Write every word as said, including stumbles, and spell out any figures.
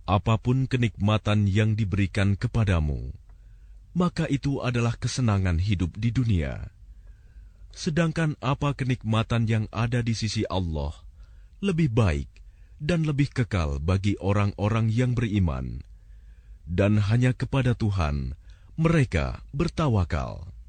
Apapun kenikmatan yang diberikan kepadamu, maka itu adalah kesenangan hidup di dunia. Sedangkan apa kenikmatan yang ada di sisi Allah lebih baik dan lebih kekal bagi orang-orang yang beriman, dan hanya kepada Tuhan mereka bertawakal.